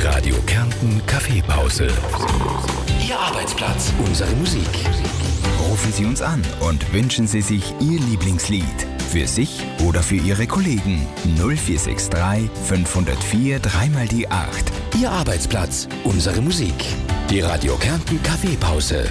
Radio Kärnten Kaffeepause. Ihr Arbeitsplatz, unsere Musik. Rufen Sie uns an und wünschen Sie sich Ihr Lieblingslied. Für sich oder für Ihre Kollegen. 0463 504 3 die 8. Ihr Arbeitsplatz, unsere Musik. Die Radio Kärnten Kaffeepause.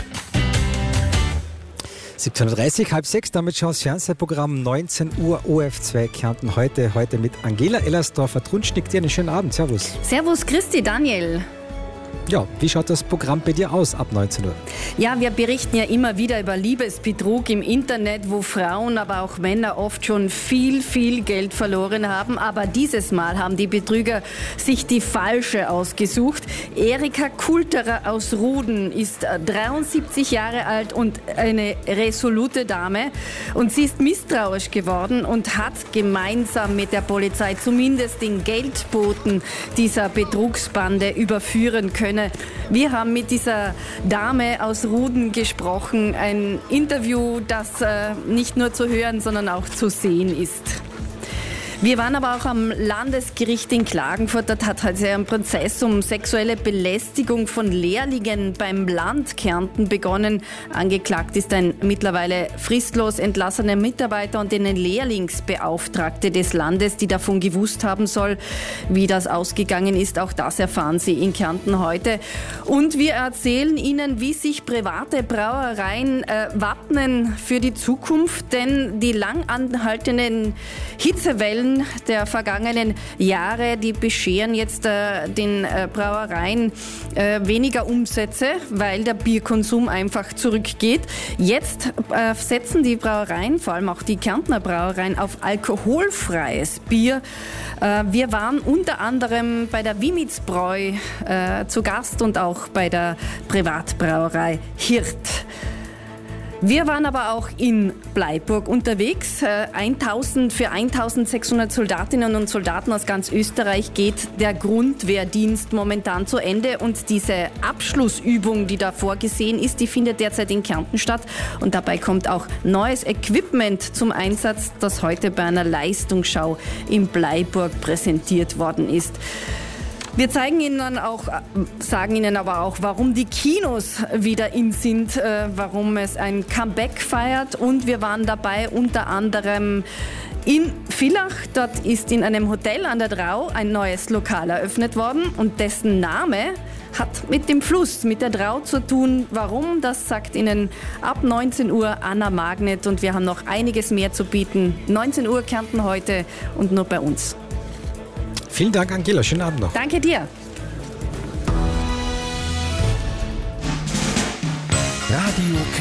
17.30 Uhr, halb sechs, damit schon das Fernsehprogramm 19 Uhr OF2 Kärnten. Heute mit Angela Ellersdorfer-Trunschnick. Dir einen schönen Abend. Servus. Servus, Christi, Daniel. Ja, wie schaut das Programm bei dir aus ab 19 Uhr? Ja, wir berichten ja immer wieder über Liebesbetrug im Internet, wo Frauen, aber auch Männer oft schon viel Geld verloren haben. Aber dieses Mal haben die Betrüger sich die falsche ausgesucht. Erika Kulterer aus Ruden ist 73 Jahre alt und eine resolute Dame. Und sie ist misstrauisch geworden und hat gemeinsam mit der Polizei zumindest den Geldboten dieser Betrugsbande überführen können. Wir haben mit dieser Dame aus Ruden gesprochen. Ein Interview, das nicht nur zu hören, sondern auch zu sehen ist. Wir waren aber auch am Landesgericht in Klagenfurt. Dort hat heute ein Prozess um sexuelle Belästigung von Lehrlingen beim Land Kärnten begonnen. Angeklagt ist ein mittlerweile fristlos entlassener Mitarbeiter und eine Lehrlingsbeauftragte des Landes, die davon gewusst haben soll, wie das ausgegangen ist. Auch das erfahren Sie in Kärnten heute. Und wir erzählen Ihnen, wie sich private Brauereien wappnen für die Zukunft, denn die lang anhaltenden Hitzewellen der vergangenen Jahre, die bescheren jetzt den Brauereien weniger Umsätze, weil der Bierkonsum einfach zurückgeht. Jetzt setzen die Brauereien, vor allem auch die Kärntner Brauereien, auf alkoholfreies Bier. Wir waren unter anderem bei der Wimitzbräu zu Gast und auch bei der Privatbrauerei Hirt. Wir waren aber auch in Bleiburg unterwegs. Für 1600 Soldatinnen und Soldaten aus ganz Österreich geht der Grundwehrdienst momentan zu Ende. Und diese Abschlussübung, die da vorgesehen ist, die findet derzeit in Kärnten statt. Und dabei kommt auch neues Equipment zum Einsatz, das heute bei einer Leistungsschau in Bleiburg präsentiert worden ist. Wir sagen Ihnen auch, sagen Ihnen aber auch, warum die Kinos wieder in sind, warum es ein Comeback feiert. Und wir waren dabei unter anderem in Villach. Dort ist in einem Hotel an der Drau ein neues Lokal eröffnet worden und dessen Name hat mit dem Fluss, mit der Drau zu tun. Warum? Das sagt Ihnen ab 19 Uhr Anna Magnet und wir haben noch einiges mehr zu bieten. 19 Uhr Kärnten heute und nur bei uns. Vielen Dank, Angela. Schönen Abend noch. Danke dir. Radio